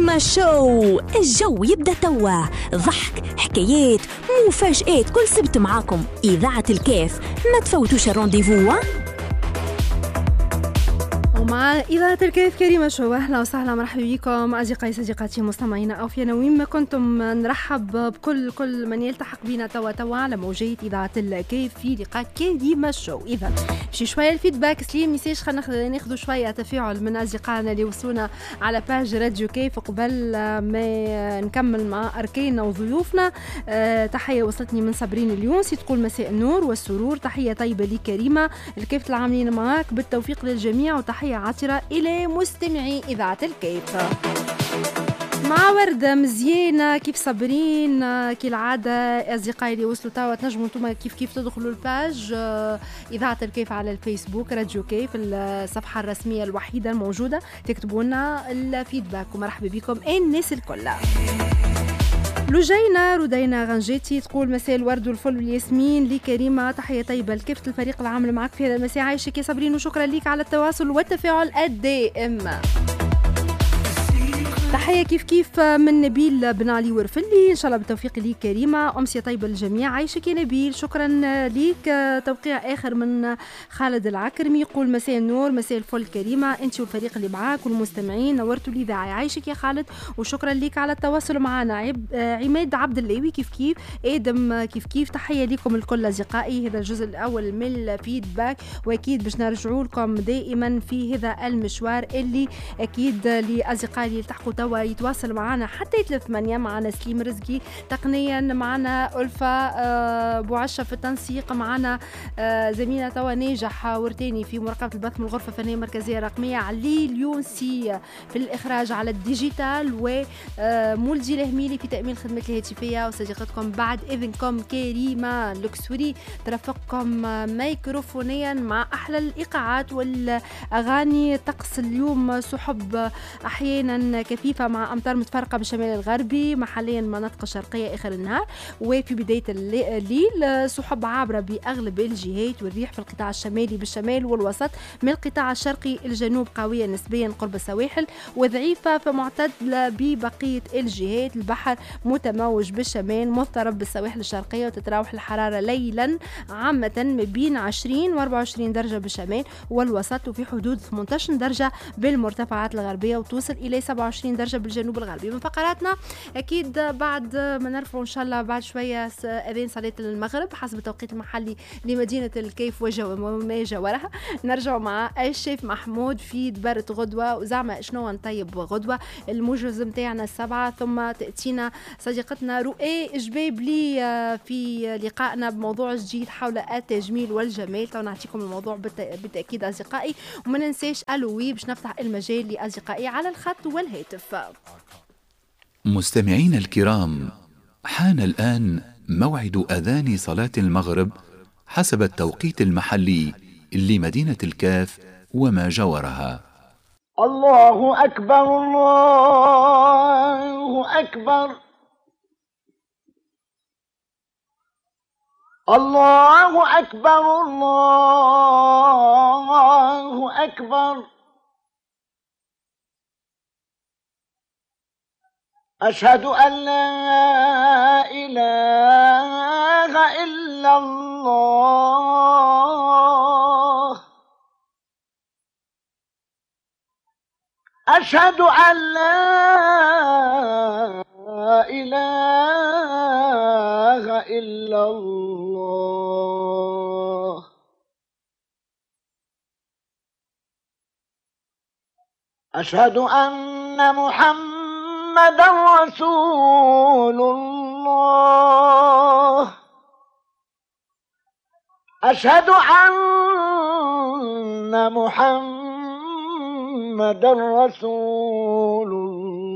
كريمة شو. الجو يبدأ توا، ضحك، حكايات، مفاجآت، كل سبت معاكم إذاعة الكيف. ما تفوتوش الرونديفو. ومع إذاعة الكيف كريمة شو. أهلا وسهلا، مرحبا بكم أصدقائي صديقاتي مستمعينا أوفياء وين ما كنتم. نرحب بكل من يلتحق بنا توا على موجات إذاعة الكيف في لقاء كريمة شو. إذا شي شوية الفيدباك سليم ميساج، خلينا ناخذ شوية تفاعل من أصدقائنا اللي وصلونا على باج راديو كيف قبل ما نكمل مع أركينا وضيوفنا. تحية وصلتني من صابرين اليونسي تقول مساء النور والسرور، تحية طيبة لكريمة الكيف العاملين معاك، بالتوفيق للجميع، وتحية عاطرة إلى مستمعي إذاعة الكيف. مع وردة مزيانة كيف صابرين كالعادة. أصدقائي اللي وصلوا توا تنجموا انتم كيف تدخلوا الباج إذاعة الكيف على الفيسبوك راديو كيف، الصفحة الرسمية الوحيدة الموجودة، تكتبوا لنا الفيدباك ومرحبا بكم الناس الكل. لجينا رودينا غنجيتي تقول مساء الورد والفل والياسمين لكريمة، تحية طيبة لكافة الفريق العامل معك في هذا المساء. عايشك يا صابرين وشكرا ليك على التواصل والتفاعل الدائم. تحية كيف من نبيل بن علي ورفلي، إن شاء الله بالتوفيق ليك كريمة. أمسية طيبة للجميع. عايشك يا نبيل، شكرا ليك. توقيع آخر من خالد العكرمي يقول مساء النور، مساء الفل كريمة، أنت والفريق اللي معاك والمستمعين نورتوا الإذاعة. عايشك يا خالد وشكرا ليك على التواصل معنا. عماد عبد الليوي كيف آدم كيف تحية لكم الكل أصدقائي. هذا الجزء الأول من الفيدباك، وأكيد باش نرجعوا لكم دائما في هذا المشوار اللي أكيد لأصدقائي اللي يلتحقوا يتواصل معنا حتى يتلف منيا. معنا سليم رزقي تقنيا، معنا ألفا بوعشة في التنسيق، معنا زميلة توا ناجح ورتاني في مراقبة البث من الغرفة الفنية المركزية الرقمية، علي اليونسي في الإخراج على الديجيتال، ومولجي الهميلي في تأمين الخدمات الهاتفية، وصديقتكم بعد إذنكم كريمة لوكسوري ترافقكم ميكروفونيا مع أحلى الإيقاعات والأغاني. طقس اليوم سحب أحيانا كثيفة مع أمطار متفرقة بالشمال الغربي، محليا مناطق الشرقية آخر النهار، وفي بداية الليل سحب عابرة بأغلب الجهات، والريح في القطاع الشمالي بالشمال والوسط من القطاع الشرقي الجنوب قوية نسبيا قرب السواحل، وضعيفة فمعتدلة ببقية الجهات. البحر متموج بالشمال مضطرب بالسواحل الشرقية، وتتراوح الحرارة ليلا عامة ما بين 20 و 24 درجة بالشمال والوسط، وفي حدود 18 درجة بالمرتفعات الغربية، وتوصل إلى 27 درجة بالجنوب الغربي. من فقراتنا أكيد بعد ما نرفع إن شاء الله بعد شوية أذان صلاة المغرب حسب التوقيت المحلي لمدينة الكيف وما جاورها، نرجع مع الشيف محمود في دبرة غدوة، وزعما شنو نطيب غدوة. الموجز متاعنا 7، ثم تأتينا صديقتنا رؤى جبابلي في لقائنا بموضوع جديد حول التجميل والجمال. تو نعطيكم الموضوع بالتأكيد أصدقائي، وما ننساش ألوي باش نفتح المجال لأصدقائي على الخط والهاتف. مستمعين الكرام، حان الآن موعد أذان صلاة المغرب حسب التوقيت المحلي لمدينة الكاف وما جاورها. الله أكبر الله أكبر الله أكبر الله أكبر أشهد أن لا إله إلا الله أشهد أن لا إله إلا الله أشهد أن محمدًا رسول الله أشهد أن محمدًا رسول الله